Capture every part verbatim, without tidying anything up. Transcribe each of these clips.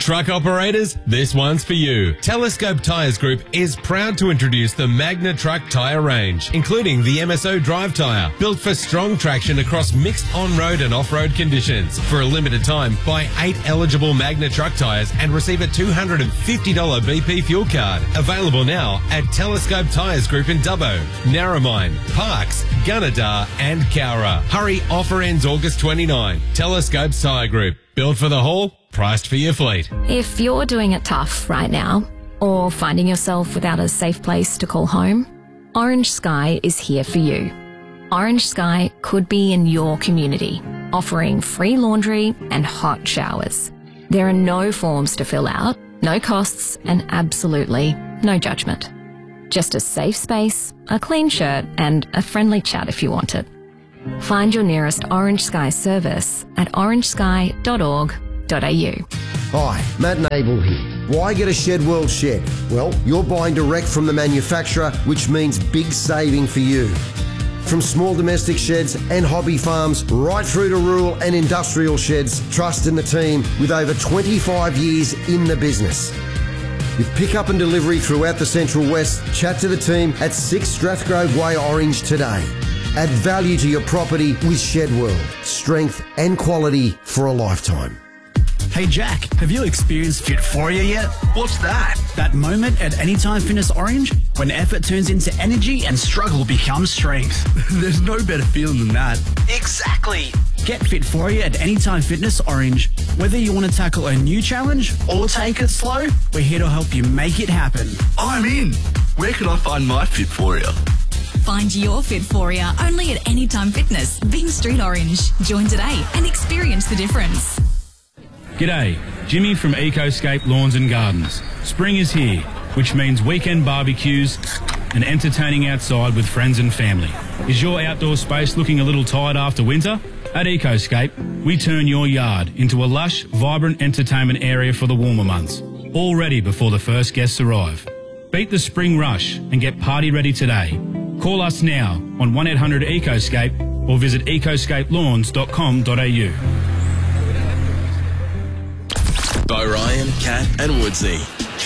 Truck operators, this one's for you. Telescope Tyres Group is proud to introduce the Magna Truck tyre range, including the M S O Drive tyre, built for strong traction across mixed on-road and off-road conditions. For a limited time, buy eight eligible Magna Truck tyres and receive a two hundred fifty dollars B P fuel card. Available now at Telescope Tyres Group in Dubbo, Narromine, Parks, Gunnedah and Cowra. Hurry, offer ends August twenty-ninth. Telescope Tyre Group. Built for the haul, priced for your fleet. If you're doing it tough right now, or finding yourself without a safe place to call home, Orange Sky is here for you. Orange Sky could be in your community, offering free laundry and hot showers. There are no forms to fill out, no costs, and absolutely no judgment. Just a safe space, a clean shirt, and a friendly chat if you want it. Find your nearest Orange Sky service at orange sky dot org dot a u. Hi, Matt Nable here. Why get a Shed World shed? Well, you're buying direct from the manufacturer, which means big saving for you. From small domestic sheds and hobby farms, right through to rural and industrial sheds, trust in the team with over twenty-five years in the business. With pickup and delivery throughout the Central West, chat to the team at six Strathgrove Way, Orange today. Add value to your property with Shed World. Strength and quality for a lifetime. Hey Jack, have you experienced Fitforia yet? What's that? That moment at Anytime Fitness Orange when effort turns into energy and struggle becomes strength. There's no better feeling than that. Exactly. Get Fitforia at Anytime Fitness Orange. Whether you want to tackle a new challenge or take it slow, we're here to help you make it happen. I'm in. Where can I find my Fitforia? Find your Fitforia only at Anytime Fitness, Byng Street Orange. Join today and experience the difference. G'day, Jimmy from Ecoscape Lawns and Gardens. Spring is here, which means weekend barbecues and entertaining outside with friends and family. Is your outdoor space looking a little tired after winter? At Ecoscape, we turn your yard into a lush, vibrant entertainment area for the warmer months, all ready before the first guests arrive. Beat the spring rush and get party ready today. Call us now on one eight hundred EcoScape or visit ecoscape lawns dot com dot a u. By Ryan, Kat and Woodsy.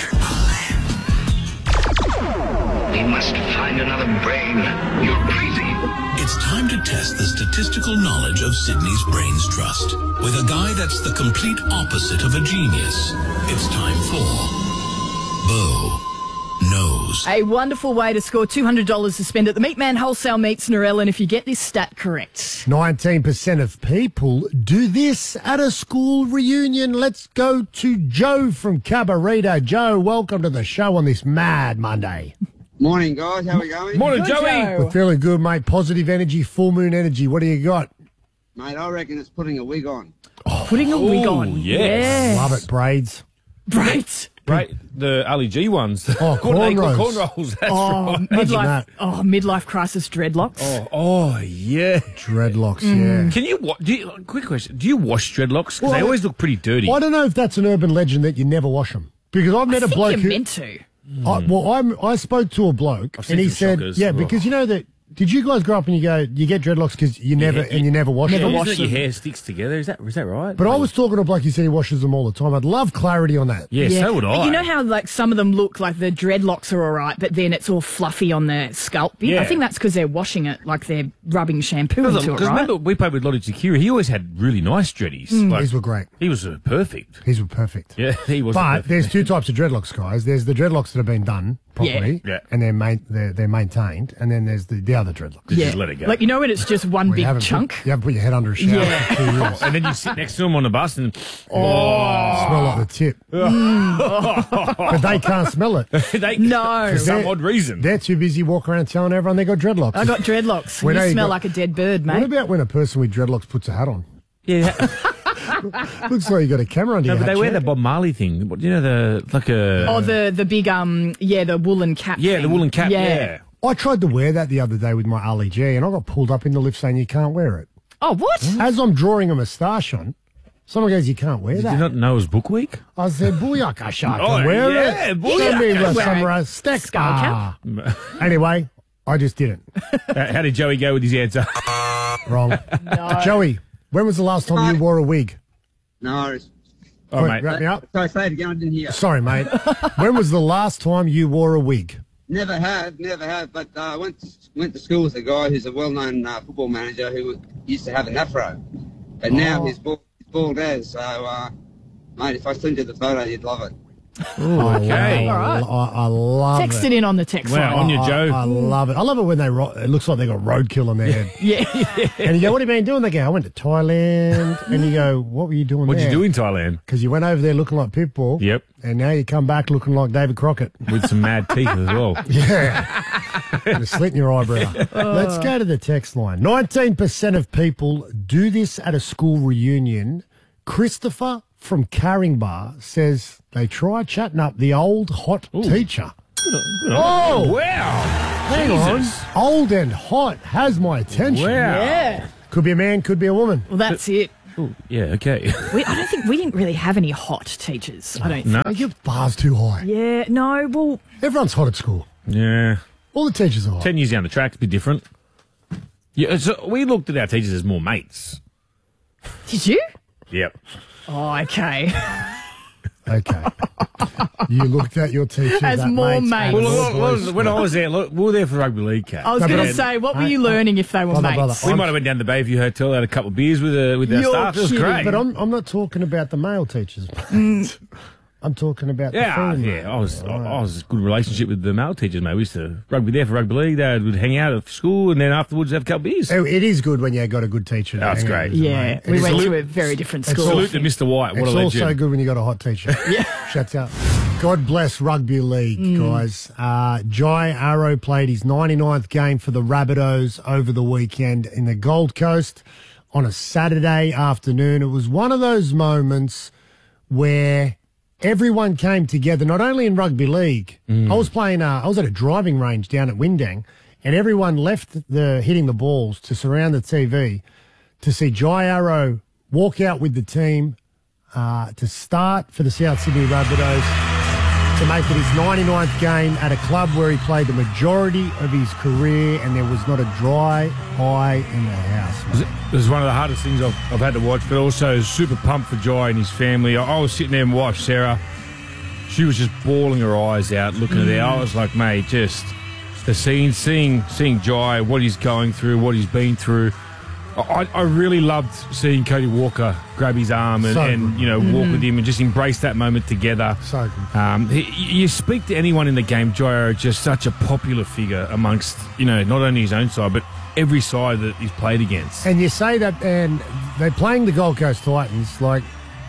We must find another brain. You're crazy. It's time to test the statistical knowledge of Sydney's Brains Trust with a guy that's the complete opposite of a genius. It's time for Bo Knows. A wonderful way to score two hundred dollars to spend at the Meat Man Wholesale Meats Narellan if you get this stat correct. nineteen percent of people do this at a school reunion. Let's go to Joe from Cabarita. Joe, welcome to the show on this mad Monday. Morning, guys. How are we going? Morning, Joey. Joe. We're feeling good, mate. Positive energy, full moon energy. What do you got? Mate, I reckon it's putting a wig on. Oh, putting a wig on. Yes. yes. Love it. Braids. Braids. Right, the Ali G ones. Oh, cornrows. Cornrows, that's oh, right. Midlife, oh, midlife crisis dreadlocks. Oh, oh yeah. Dreadlocks, Mm. yeah. Can you, wa- do you, quick question, do you wash dreadlocks? Because Well, they always look pretty dirty. I don't know if that's an urban legend that you never wash them. Because I've met I a think bloke you're who... meant to. I, well, I'm, I spoke to a bloke I've and he seen some said, shockers. yeah, Ugh. because you know that, did you guys grow up and you go, you get dreadlocks because you never, Yeah, and you never wash yeah, them? isn't it your hair sticks together? Is that is that right? But I was talking to a bloke, he said he washes them all the time. I'd love clarity on that. Yeah, so would I. You know how like some of them look like the dreadlocks are all right, but then it's all fluffy on the scalp bit? Yeah. I think that's because they're washing it like they're rubbing shampoo Because into it, right? remember, we played with Lottie Takira. He always had really nice dreadies. Mm. Like, These were great. he was uh, perfect. These were perfect. Yeah, he was. But perfect. there's two types of dreadlocks, guys. There's the dreadlocks that have been done properly, Yeah. Yeah. and they're, main, they're they're maintained, and then there's the, the other dreadlocks. Just Yeah. let it go. Like, you know when it's just one Where you big haven't chunk? Put, you haven't put your head under a shower Yeah. for two years. and then you sit next to him on the bus and Oh, smell like the tip. But they can't smell it. they, No. for some They're- odd reason. They're too busy walking around telling everyone they got dreadlocks. I got dreadlocks. When you they smell got- like a dead bird, mate. What about when a person with dreadlocks puts a hat on? Yeah. Looks like you got a camera under No, your but they hat. wear Jack. the Bob Marley thing. What, you know, the like a Oh, the, the big, um, yeah, the woolen cap yeah, the thing. woolen cap. Yeah. I tried to wear that the other day with my Ali G, and I got pulled up in the lift saying you can't wear it. Oh, what? As I'm drawing a moustache on, someone goes, you can't wear Did that. you not know it was Book Week? I said, booyaka, I can Oh, wear yeah, it. booyaka. Show me the Wear some a uh, stack. skull Ah. Anyway, I just didn't. How did Joey go with his answer? Wrong. No. Joey, when was the last time you wore a wig? No, it's Oh, Wait, mate. wrap me up. Sorry, say it again. I didn't hear. Sorry, mate. When was the last time you wore a wig? Never have, never have. But uh, I went to, went to school with a guy who's a well-known uh, football manager who used to have an afro, but now Oh. he's bald, he's bald as. So, uh, mate, if I send you the photo, you'd love it. Ooh, okay. wow. All right. I, I love Text it. it in on the text Wow, line. on you, I- Joe. I, love it. I love it when they ro- it looks like they got roadkill on their head. Yeah. And you go, what have you been doing? They go, I went to Thailand. And you go, what were you doing What'd there? you do in Thailand? Because you went over there looking like Pitbull. Yep. And now you come back looking like David Crockett. With some mad teeth as well. Yeah. And a slit in your eyebrow. Let's go to the text line. nineteen percent of people do this at a school reunion. Christopher from Caringbah says they try chatting up the old hot teacher. Oh, wow. Hang Jesus. on. Old and hot has my attention. Wow. Yeah. Could be a man, could be a woman. Well, that's it. Ooh, yeah, okay. We, I don't think we didn't really have any hot teachers. I don't. No. Hey, your bar's too high. Yeah. No. Well. Everyone's hot at school. Yeah. All the teachers are hot. Ten years down the track, it's a bit different. Yeah, so we looked at our teachers as more mates. Did you? Yep. Oh, okay. Okay. You looked at your teachers As at more mates. mates. and Well, more look, look, boys. when I was there, look, we were there for rugby league, Cat. I was No, going but to I'm- say, what were you I- I- learning if they were Brother, mates? brother, we I'm- might have went down to the Bayview Hotel, had a couple of beers with uh, with our You're staff. It was kidding, great. But I'm, I'm not talking about the male teachers. Mm. I'm talking about yeah, the female. yeah. I was, I, I was a good relationship with the male teachers, mate. We used to rugby there for rugby league. They would hang out at school, and then afterwards have a couple of beers. Oh, it is good when you got a good teacher. to Oh, it's hang out great. with, Yeah, mate. we It's went al- to a very different it's school. Salute to Mister White. What It's a also legend. good when you got a hot teacher. Yeah. Shuts up. God bless rugby league, Mm. guys. Uh, Jai Arrow played his ninety-ninth game for the Rabbitohs over the weekend in the Gold Coast on a Saturday afternoon. It was one of those moments where everyone came together, not only in rugby league. Mm. I was playing, uh, I was at a driving range down at Windang, and everyone left the hitting the balls to surround the T V to see Jai Arrow walk out with the team uh, to start for the South Sydney Rabbitohs to make it his ninety-ninth game at a club where he played the majority of his career, and there was not a dry eye in the house. mate. It was one of the hardest things I've, I've had to watch, but also super pumped for Jai and his family. I, I was sitting there and watched Sarah. She was just bawling her eyes out looking at it. I was like, mate, just the scene, seeing seeing Jai, what he's going through, what he's been through. I, I really loved seeing Cody Walker grab his arm and, So and good. you know walk with him and just embrace that moment together. So good. Um, he, you speak to anyone in the game, Jai Arrow is just such a popular figure amongst, you know, not only his own side, but every side that he's played against. And you say that, and they're playing the Gold Coast Titans, like,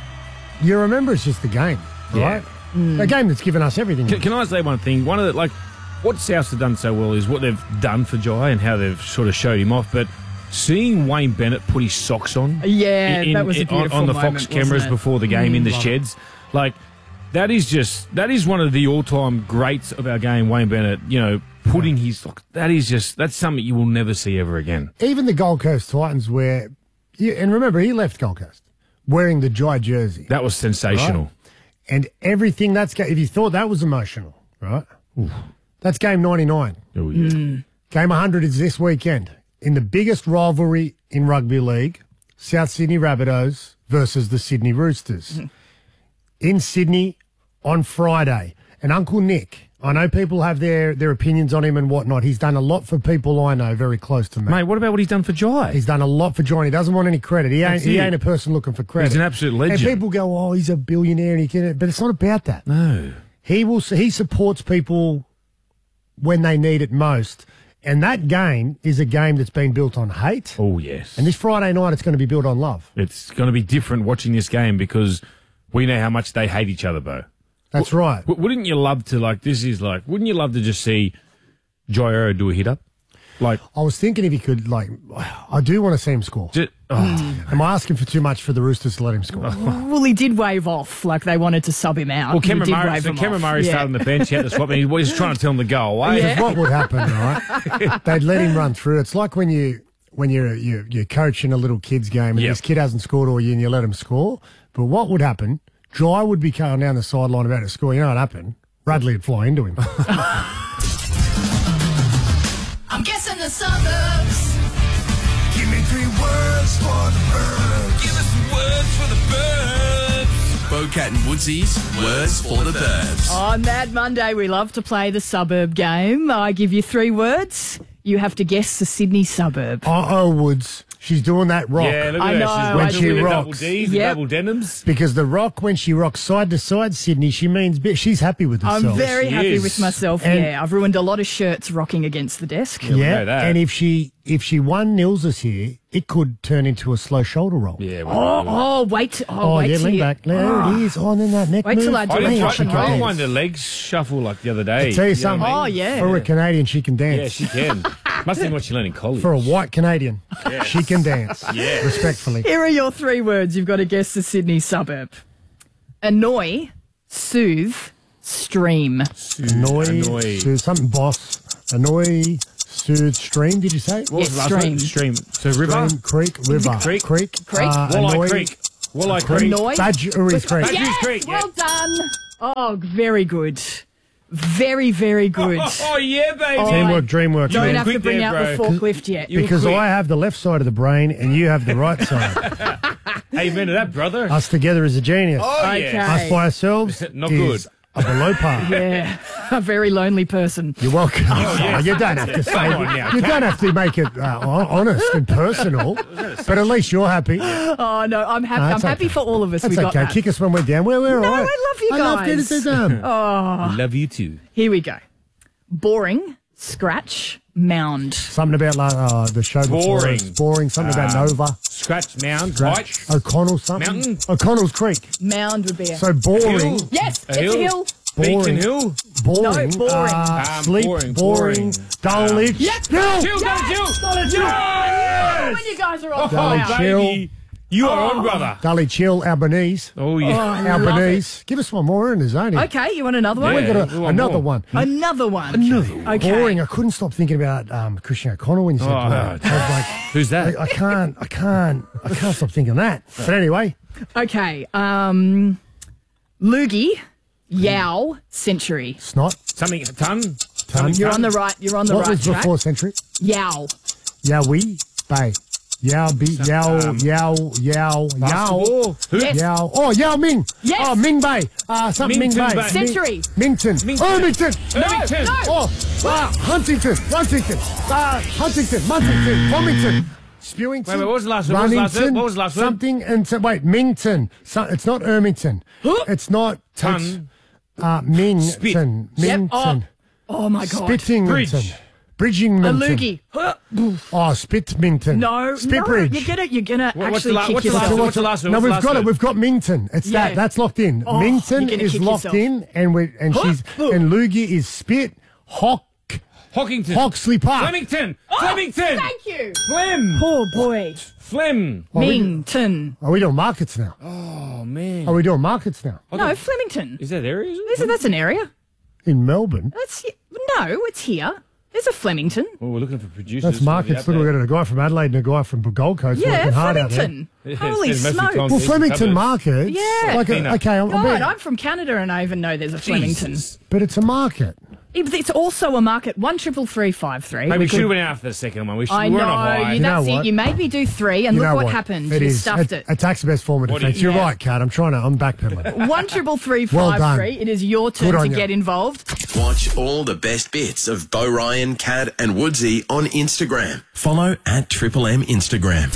you remember it's just a game, right? Yeah. A game that's given us everything. Can, can I say one thing? One of the, like, what Souths have done so well is what they've done for Jai and how they've sort of showed him off, but seeing Wayne Bennett put his socks on, Yeah, in- that was a in- beautiful on, on the moment, Fox wasn't cameras it? before the game in the Love it. sheds, like that is just that is one of the all-time greats of our game. Wayne Bennett, you know, putting his that is just that's something you will never see ever again. Even the Gold Coast Titans, where, you, and remember, he left Gold Coast wearing the Jai jersey. That was sensational. Right? And everything that's, ga- if you thought that was emotional, right? That's game ninety-nine. Oh, yeah. Game one hundred is this weekend in the biggest rivalry in rugby league, South Sydney Rabbitohs versus the Sydney Roosters. In Sydney on Friday. And Uncle Nick, I know people have their, their opinions on him and whatnot. He's done a lot for people I know very close to me. Mate, what about what he's done for Jai? He's done a lot for John. He doesn't want any credit. He ain't, That's he it. ain't a person looking for credit. He's an absolute legend. And people go, oh, he's a billionaire and he can, but it's not about that. No. He will. He supports people when they need it most. And that game is a game that's been built on hate. Oh, yes. And this Friday night, it's going to be built on love. It's going to be different watching this game because we know how much they hate each other, Bo. That's right. W- wouldn't you love to, like, this is like, wouldn't you love to just see Jai Arrow do a hit up? Like, I was thinking if he could, like, I do want to see him score. just, oh. Am I asking for too much for the Roosters to let him score? Well, he did wave off, like they wanted to sub him out. Well, He Cameron did Murray, wave so him Cameron off. Murray Yeah. started on the bench, he had to swap, and he was trying to tell him to go away. Yeah. Because what would happen, right? They'd let him run through. It's like when you when you're you're, you're coaching a little kid's game and Yep. this kid hasn't scored all year and you let him score. But what would happen? Jai would be coming down the sideline about to score. You know what happened? Radley would fly into him. I'm guessing the suburbs. Give me three words for the birds. Give us some words for the birds. Bo Bocat and Woodsy's Words for the Burbs. On Mad Monday, we love to play the suburb game. I give you three words. You have to guess the Sydney suburb. Oh, oh Woods. She's doing that rock. Yeah, look at I her. know, She's I when do. she the rocks. double D's, the Yep. double denims. Because the rock, when she rocks side to side, Sydney, she means bi- she's happy with herself. I'm very She happy is. with myself. And- yeah, I've ruined a lot of shirts rocking against the desk. we Yeah, know that. and if she if she one nils us here, it could turn into a slow shoulder roll. Yeah, Oh, oh, wait. Oh, Oh, wait yeah, till lean you- back. There Oh. it is. Oh, and then that neck Wait move. till I do I it didn't rock try and to roll. try one the legs shuffle like the other day. I'll tell you know something. what I Oh, mean? yeah. For a Canadian, she can dance. Yeah, she can. Must have been what she learned in college. For a white Canadian, she can dance. Yes. Respectfully. Here are your three words. You've got to guess the Sydney suburb. Annoy, soothe, stream. Annoy, Annoy. soothe, something boss. Annoy, soothe, stream, did you say? What was Yeah, the last one? stream. Stream. So river? Stream, creek, river. Creek? Creek. Creek? Uh, Walleye annoy, Creek. Walleye Creek. Annoy. Badgerys Creek. Badgerys Yes, Creek, yeah. well done. Oh, very good. Very, very good. Oh, yeah, baby. Oh, Teamwork, dreamwork. Don't man. have to quick bring there, out the bro. forklift yet. You were Because quick. I have the left side of the brain and you have the right side. Amen to that, brother. Us together is a genius. Oh, Okay. yeah. Us by ourselves Not is good. a below par. Yeah, a very lonely person. You're welcome. yes. You don't have to say Come on now, You don't have to make it uh, hon- honest and personal, but at least you're happy. Oh no, I'm happy. No, I'm that's happy okay. for all of us. That's we got okay. that. Kick us when we're down. We're, we're No, all right. I love you I love guys. criticism. Oh, Love you too. here we go. Boring, scratch, mound. Something about like, uh, the show before. Boring. us. Boring. Something about Um, Nova. Scratch Mound. Scratch. White. O'Connell something. Mountain. O'Connell's Creek. Mound would be a So boring. Hill. yes. A It's hill. a hill. Boring. Beacon Hill. Boring. No, boring. Uh, Um, sleep. boring, Boring. boring. Dulwich. Yes. Hill. Chill, got a chill. Yes. Yes. When you guys are on Oh, Dolly fire. Chill. baby. You are on, brother. Gully Chill. Albanese. Oh, yeah. I love Albanese. Give us one more in the zone. here. Okay, you want another one? We Yeah. got a, we want another more. one. Another one. Another one. Okay. Boring. I couldn't stop thinking about um, Christian O'Connell when you said Oh, that. I was like, Who's that? I, I can't, I can't, I can't stop thinking that. But anyway, Okay. Um, Loogie, Yow, Century. snot, Something, a ton. ton. Something You're ton. on the right. You're on the What right was track. before century? Yow. Yowie, Bay. Yow, be, yow, um, yow, yow, yow. Basketball. Who? Yes. Yow. Oh, Yao Ming. Yes. Oh, Ming Bay. Uh, something Ming Mington Bay. Bay. Century. Ming- Mington. Mington. Irvington. Irvington. No. Oh, uh, Huntington. Huntington. Uh, Huntington. Muntington. Fomington. Spewington. Wait, wait, what was the last one? What was the last one? Runnington, What was the last one? Something and so, wait, Mington. So, it's not Ermington. It's not Ton. It's, uh, Mington. Spit. Yep. Mington. Oh, oh my God. Spittington. Bridge. Bridgington. A loogie. Oh, Spitmington. No, Spitbridge. no, you're gonna, you're gonna What- what's the actually la- kick what's the last yourself. one? What's the last one? No, What's the we've last got it. one? We've got Mington. It's Yeah. that. That's locked in. Oh, Mington you're gonna is kick locked yourself. in, and we and Huh? she's and Loogie is Spit Hock Hockington. Hoxley Park. Flemington. Flemington. Thank you. Flem. Poor boy. Flem. Are we, Mington. are we doing markets now? Oh, man. Are we doing markets now No, Flemington. Is that there? Is Is it, that's an area. in Melbourne? That's no, it's here. There's a Flemington. Well, we're looking for producers. That's for the markets. Look, we've update. got a guy from Adelaide and a guy from Gold Coast Yeah, working hard out there. Flemington. Yes, Holy there's mostly smokes. Tom- Well, These Flemington suburbs. market. Yeah. Like a, Peanut. okay, I'm, I'm God, being- I'm from Canada and I even know there's a Flemington. Jesus. but it's a market. It's also a market. One triple three five three. Maybe we We should could- have went after the second one. We should, I we're know. on a high. You, You know that's it. what? You made me do three, and You look know what, what? happened. It you is. stuffed it. Attack's the best form of What do you- defence. You're Yeah. right, Kat. I'm trying to. I'm backpedaling. One triple three Well five done. three. It is your turn Good on to you. get involved. Watch all the best bits of Bo Ryan, Cad and Woodsy on Instagram. Follow at Triple M Instagram.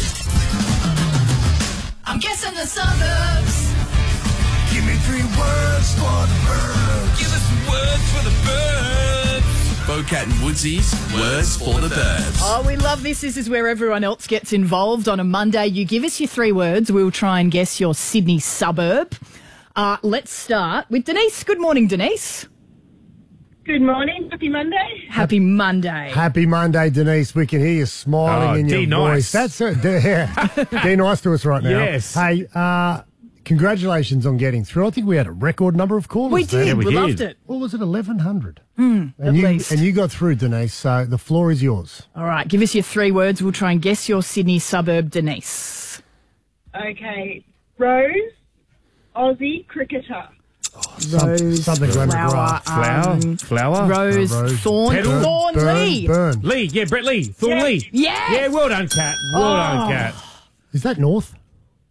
I'm guessing the suburbs. Give me three words for the birds. Give us some words for the birds. Bocat and Woodsy's Words for the Birds. Oh, we love this. This is where everyone else gets involved. On a Monday, you give us your three words. We'll try and guess your Sydney suburb. Uh, let's start with Denise. Good morning, Denise. Good morning. Happy Monday. Happy Monday. Happy Monday, Denise. We can hear you smiling Oh, in your D voice. nice. That's it. D- Yeah. Be nice to us right now. Yes. Hey, uh, congratulations on getting through. I think we had a record number of callers. We there. did. Yeah, we we did. loved it. What was it, eleven hundred? Mm, And at you, least. and you got through, Denise, so the floor is yours. All right. Give us your three words. We'll try and guess your Sydney suburb, Denise. Okay. Rose, Aussie cricketer. Rose, something flower, Glenn Flower. um, Flower. Rose, Uh, Rose. Thorn, Petal. Thorn Burn, Lee. burn. Lee. Yeah, Brett Lee. Thorn Yeah. Lee. Yes. Yeah, well done, Cat. Well Oh. done, Cat. Is that north?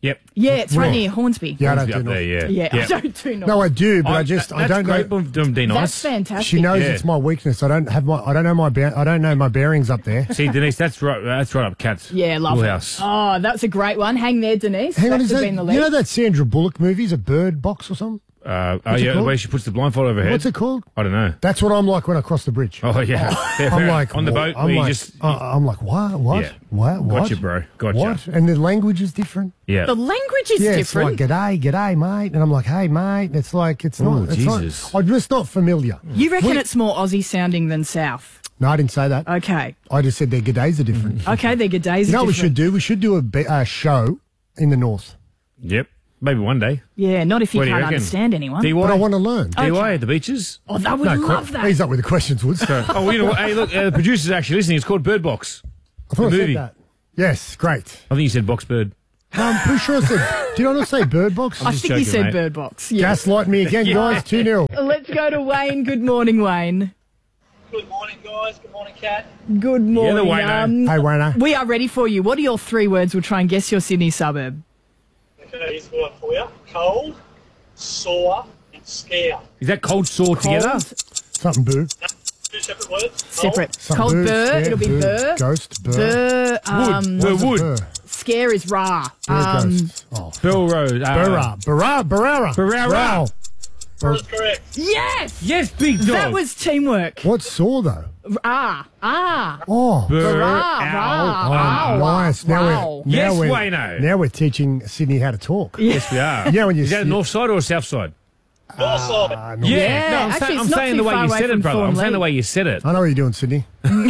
Yep. Yeah, it's right near Hornsby. Yeah, I don't do Up North. there, yeah. Yeah, Yep. I don't do North. No, I do, but I, I- just I that's don't great know. of them, Denise. That's fantastic. She knows Yeah. it's my weakness. I don't have my. I don't know my. Ba- I don't know my bearings up there. See, Denise, that's right. That's right up Kat's Yeah, love it. wheelhouse. Oh, that's a great one. Hang there, Denise. Hang that on, is could that be in the you lead. know that Sandra Bullock movie? Is a Bird Box or something? Uh, oh, What's it yeah, the called? way she puts the blindfold over her head. What's it called? I don't know. That's what I'm like when I cross the bridge. Oh, yeah. Fair, I'm fair. like on the wha- boat, I'm where you like, just. uh, I'm like, what? What? Yeah. What? What? Gotcha, bro. Gotcha. What? And the language is different. Yeah. The language is yeah, different. it's like g'day, g'day, mate, and I'm like, hey, mate. It's like it's Oh, not. It's Jesus. not. I'm just not familiar. You reckon We- it's more Aussie sounding than South? No, I didn't say that. Okay. I just said their g'days are different. Okay, their good days You know are what we different. should do? We should do a be- uh, show in the north. Yep. Maybe one day. Yeah, not if you What do you can't reckon? understand anyone. D Y? But I want to learn. D Y at the beaches? Oh, I would No, love que- that. He's up with the questions, Woods. oh, well, you know what? Hey, look, uh, the producer's actually listening. It's called Bird Box. I thought the I movie. said that. Yes, great. I think you said Box Bird. No, I'm pretty sure I said. Did I not say Bird Box? I just think you joking, said mate. Bird Box. Yeah. Gaslight me again, Yeah. guys. two nil. Let's go to Wayne. Good morning, Wayne. Good morning, guys. Good morning, Kat. Good morning. Wayno. um, Hey, Wayno. we are ready for you. What are your three words? We'll try and guess your Sydney suburb. Okay, here's one for you. Cold, sore, and scare. Is that cold sore together? Cold, Something boo. Two separate words. separate. Something Cold boo, burr. scare, It'll be boo, burr. Ghost, burr. Burr. Um, Wood. What's a Wood. burr? Scare is rah. Burr Um, ghost. Oh, Bill Road. Uh, Burra. Burra. Burra. Burra. First correct. yes. Yes, big dog. That was teamwork. What's sore though? Ah. Ah. Oh. Burr. Rah, Ow. rah. Oh, Wow. nice. Now Wow. we're, now Yes, we're, Wayno. Now we're teaching Sydney how to talk. Yes, we are. Yeah, when you Is that see- north side or south side? North side. Ah, no. Yeah. Yeah, no, I'm, actually, saying, it's I'm not saying too the way far you away said it, from brother. I'm Thorn saying the Lake. way you said it. I know what you're doing, Sydney.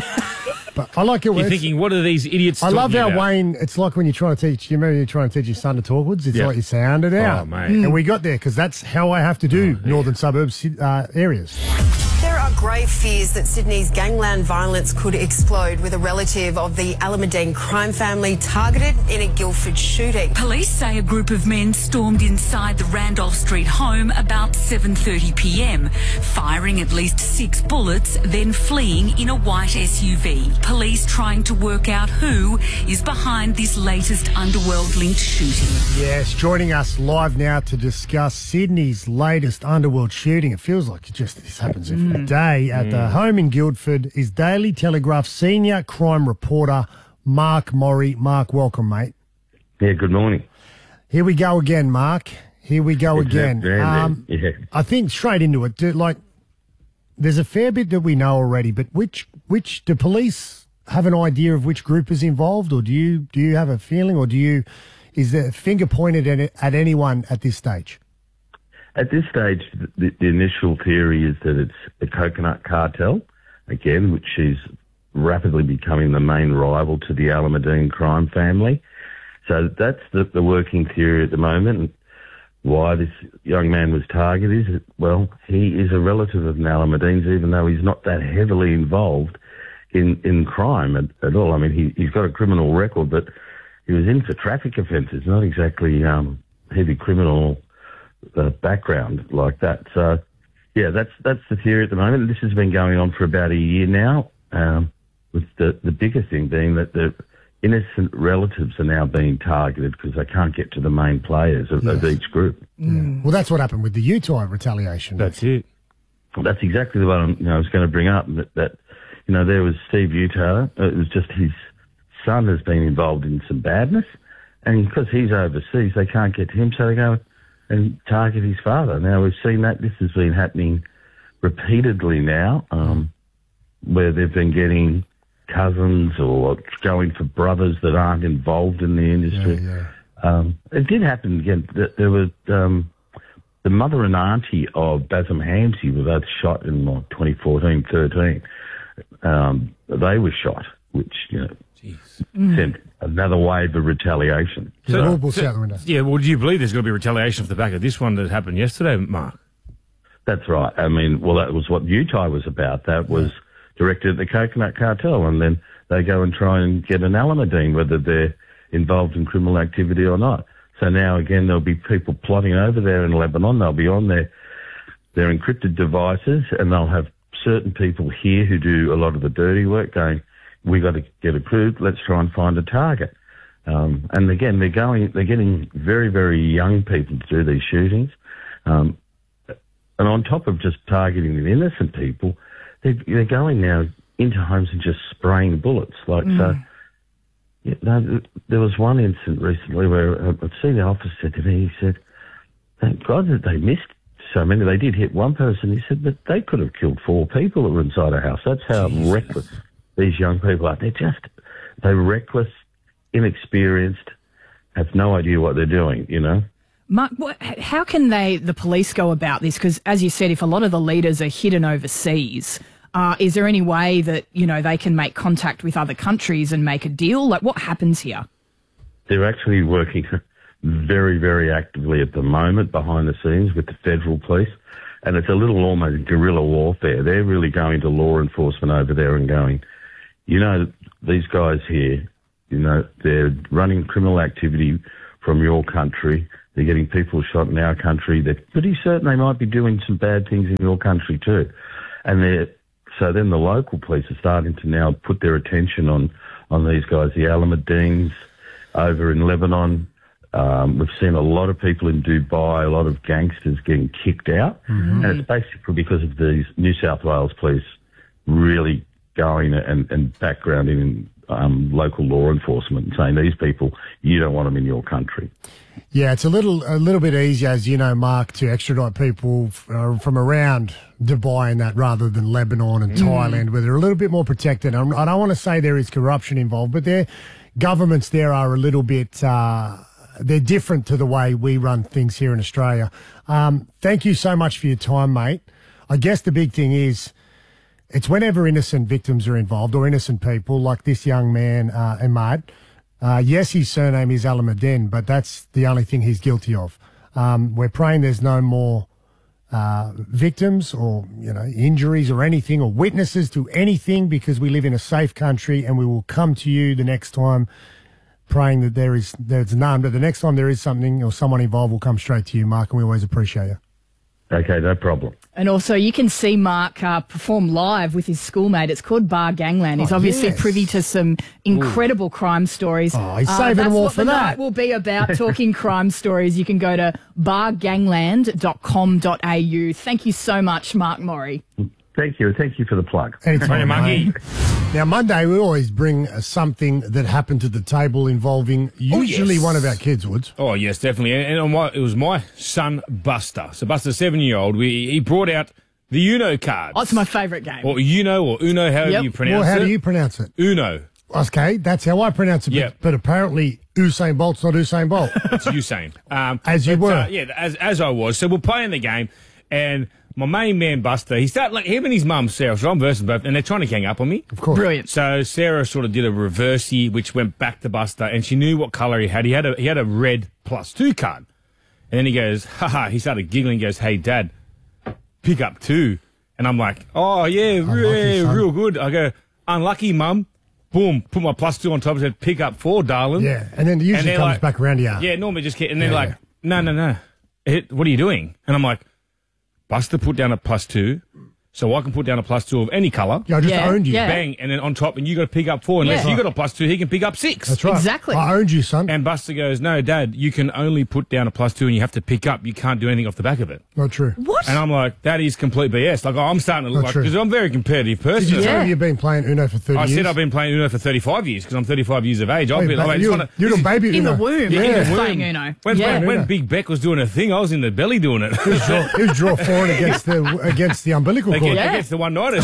But I like it. You're when it's- thinking, what are these idiots I talking love how about? Wayne. It's like when you're trying to teach. You remember you're trying to teach your son to talk words. It's Yeah. like you sound it out. Oh, mate. And we got there because that's how I have to do northern suburbs uh, areas. There are grave fears that Sydney's gangland violence could explode with a relative of the Alameddine crime family targeted in a Guildford shooting. Police say a group of men stormed inside the Randolph Street home about seven thirty p m, firing at least six bullets, then fleeing in a white S U V. Police trying to work out who is behind this latest underworld-linked shooting. Yes, joining us live now to discuss Sydney's latest underworld shooting. It feels like it just this happens every day at the home in Guildford is Daily Telegraph senior crime reporter Mark Morey. Mark, welcome, mate. Yeah, good morning. Here we go again, Mark. Here we go It's again. that brand, Um, yeah. I think straight into it. Do, like, there's a fair bit that we know already, but which which do police have an idea of which group is involved, or do you do you have a feeling, or do you is the finger pointed at, at anyone at this stage? At this stage, the, the initial theory is that it's the Coconut Cartel, again, which is rapidly becoming the main rival to the Alameddine crime family. So that's the, the working theory at the moment. And why this young man was targeted is, well, he is a relative of Alameddines, even though he's not that heavily involved in, in crime at, at all. I mean, he, he's got a criminal record, but he was in for traffic offences, not exactly um, heavy criminal uh, background like that. So, yeah, that's that's the theory at the moment. This has been going on for about a year now, um, with the, the bigger thing being that the innocent relatives are now being targeted because they can't get to the main players of, of each group. Yeah. Well, that's what happened with the Utah retaliation. That's it. That's exactly the one you know, I was going to bring up, that, that you know, there was Steve Utah. It was just his son has been involved in some badness, and because he's overseas, they can't get to him, so they go and target his father. Now, we've seen that. This has been happening repeatedly now, um, where they've been getting cousins or going for brothers that aren't involved in the industry. Yeah, Um, it did happen again. That there was um, the mother and auntie of Bassam Hamsey were both shot in like, twenty fourteen thirteen. Um, they were shot, which, you know, Mm. sent another wave of retaliation. So, so- yeah, well, do you believe there's going to be retaliation off the back of this one that happened yesterday, Mark? That's right. I mean, well, that was what Utah was about. That was directed at the Coconut Cartel, and then they go and try and get an Alameddine, whether they're involved in criminal activity or not. So now, again, there'll be people plotting over there in Lebanon. They'll be on their, their encrypted devices, and they'll have certain people here who do a lot of the dirty work going, we got to get approved, let's try and find a target. Um, and again, they're going, they're getting very, very young people to do these shootings. Um, and on top of just targeting the innocent people, they're, they're going now into homes and just spraying bullets. Like, Mm. so, yeah, no, there was one incident recently where a a senior officer said to me, he said, thank God that they missed so many. They did hit one person. He said, but they could have killed four people that were inside a house. That's how Jesus. reckless these young people are. They're just, they're reckless, inexperienced, have no idea what they're doing, you know? Mark, what, how can they, the police, go about this? Because, as you said, if a lot of the leaders are hidden overseas, uh, is there any way that, you know, they can make contact with other countries and make a deal? Like, what happens here? They're actually working very, very actively at the moment behind the scenes with the federal police. And it's a little almost guerrilla warfare. They're really going to law enforcement over there and going, you know, these guys here, you know, they're running criminal activity from your country. They're getting people shot in our country. They're pretty certain they might be doing some bad things in your country too. And they're, so then the local police are starting to now put their attention on, on these guys, the Alameddines over in Lebanon. Um, we've seen a lot of people in Dubai, a lot of gangsters getting kicked out. Mm-hmm. And it's basically because of these New South Wales police really going and, and backgrounding in um, local law enforcement and saying, these people, you don't want them in your country. Yeah, it's a little a little bit easier, as you know, Mark, to extradite people f- uh, from around Dubai and that rather than Lebanon and Mm. Thailand, where they're a little bit more protected. I'm- I don't want to say there is corruption involved, but their governments there are a little bit, uh, they're different to the way we run things here in Australia. Um, thank you so much for your time, mate. I guess the big thing is, it's whenever innocent victims are involved or innocent people like this young man, uh, Ahmad. Uh, yes, his surname is Alameddin, but that's the only thing he's guilty of. Um, we're praying there's no more uh, victims or, you know, injuries or anything or witnesses to anything, because we live in a safe country, and we will come to you the next time praying that there is there's none. But the next time there is something or someone involved, we'll come straight to you, Mark, and we always appreciate you. Okay, no problem. And also, you can see Mark uh, perform live with his schoolmate. It's called Bar Gangland. He's Oh, obviously yes. privy to some incredible crime stories. Oh, he's saving that's them all what for the that. night will be about, talking crime stories. You can go to bar gangland dot com dot a u. Thank you so much, Mark Maury. Thank you. Thank you for the plug. Anytime, mate. Now, Monday, we always bring uh, something that happened to the table involving usually yes. one of our kids, Woods. Oh, yes, definitely. And, and on my, it was my son, Buster. So Buster, seven-year-old, we, he brought out the Uno cards. Oh, it's my favourite game. Or Uno or Uno, however Yep. you pronounce Well, how it. do you pronounce it? Uno. Okay, that's how I pronounce it. But, Yep. but apparently, Usain Bolt's not Usain Bolt. It's Usain. Um, As you but, were. Uh, yeah, as, as I was. So we're playing the game, and my main man, Buster, he started, like, him and his mum, Sarah, so I'm versing both, and they're trying to gang up on me. Of course. Brilliant. So Sarah sort of did a reversey, which went back to Buster, and she knew what colour he had. He had a he had a red plus two card. And then he goes, haha, he started giggling, he goes, hey, Dad, pick up two. And I'm like, oh, yeah, Unlucky, yeah son. real good. I go, unlucky, Mum. Boom, put my plus two on top and said, pick up four, darling. Yeah, and then it usually they're comes like- back around to you. Yeah, normally just get, and they're Yeah, like, yeah. no, no, no. It, what are you doing? And I'm like, Buster put down a plus two, so I can put down a plus two of any colour. Yeah, I just owned you. yeah. Bang, and then on top, and you got to pick up four. Unless Yeah. you got a plus two, he can pick up six. That's right. Exactly. I owned you, son. And Buster goes, no, Dad, you can only put down a plus two and you have to pick up. You can't do anything off the back of it. Not true. What? And I'm like, that is complete B S. Like, I'm starting to look Not like, true. because I'm a very competitive Did person. you Yeah. tell me you've been playing Uno for thirty I years? said I've been playing Uno for thirty-five years because I'm thirty-five years of age. I've Hey, been, ba- I just you're, wanna, you're a baby In the Uno. womb. Yeah, he in was the playing womb. Uno. When, yeah. when, when Uno. Big Beck was doing a thing, I was in the belly doing it. He was draw, he was draw four and against the against the umbilical cord. Against, Yeah. against the one-nighters.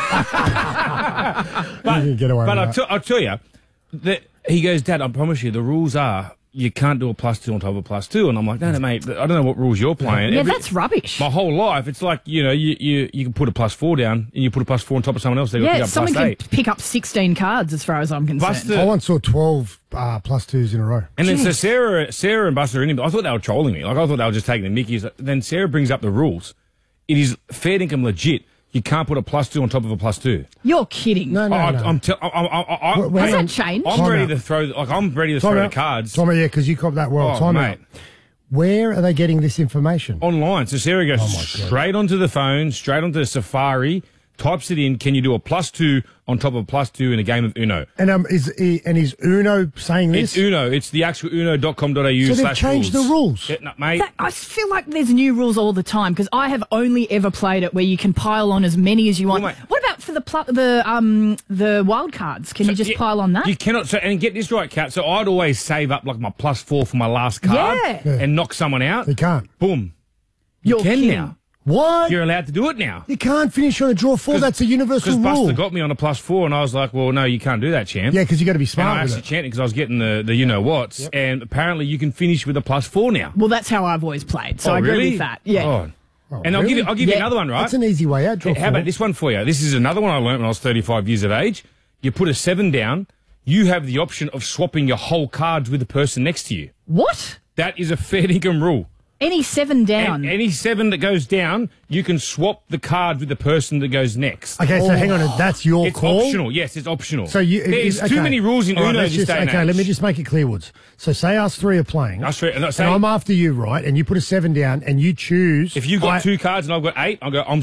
You can get away But with I'll, that. t- I'll tell you, that he goes, Dad, I promise you, the rules are you can't do a plus two on top of a plus two. And I'm like, no, no, mate, I don't know what rules you're playing. Yeah, Every- that's rubbish. My whole life, it's like, you know, you, you, you can put a plus four down and you put a plus four on top of someone else, they've got to Yeah, pick up someone plus can eight. pick up sixteen cards as far as I'm concerned. Buster- I once saw twelve uh, plus twos in a row. And then so Sarah, Sarah and Buster are in. I thought they were trolling me. Like I thought they were just taking the Mickeys. Then Sarah brings up the rules. It is fair dinkum legit. You can't put a plus two on top of a plus two. You're kidding. No, no, I, no. I'm, te- I, I, I, I, Wait, wait, Has hang on. that changed? I'm Time ready out. to throw. Like I'm ready to Time throw out. the cards. Time out, yeah, because you cop that well. Oh, Time mate. out. Where are they getting this information? Online. So Sarah goes Oh, my God. straight onto the phone, straight onto the Safari. types it in, can you do a plus two on top of a plus two in a game of Uno? And um, is he, and is Uno saying this? It's Uno. It's the actual uno dot com dot a u So they've slash changed rules. the rules. Yeah, no, mate. That, I feel like there's new rules all the time because I have only ever played it where you can pile on as many as you want. Well, mate- what about for the pl- the um the wild cards? Can So, you just yeah, pile on that? You cannot. So, and get this right, Kat. So I'd always save up like my plus four for my last card Yeah. Yeah. and knock someone out. You can't. Boom. You You're can kidding. now. What? You're allowed to do it now. You can't finish on a draw four. That's a universal Because rule. Buster got me on a plus four, and I was like, "Well, no, you can't do that, champ." Yeah, because you got to be And smart I with actually it. chanted because I was getting the, the you know whats, and apparently you can finish with a plus four now. Well, that's how I've always played, so Oh, I agree really? with that. Yeah. Oh. Oh, And I'll give really? you, I'll give you Yeah. another one, right? That's an easy way out. Draw How four. about this one for you? This is another one I learned when I was thirty-five years of age. You put a seven down, you have the option of swapping your whole cards with the person next to you. What? That is a fair dinkum rule. Any seven down? And any seven that goes down, you can swap the card with the person that goes next. Okay, so hang on. That's your It's call. optional. Yes, it's optional. So you, There's okay. too many rules in All right, Uno let's this just- day and Okay, age. let me just make it clear, Woods. So say us three are playing. Us three- no, and say- I'm after you, right? And you put a seven down, and you choose. If you got I- two cards and I've got eight, I'll go, I'm